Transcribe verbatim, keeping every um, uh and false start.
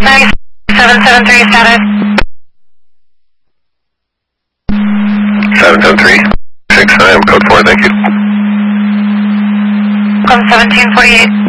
seven seven three status. seven seven three six, I am code four, thank you. Come seventeen forty-eight.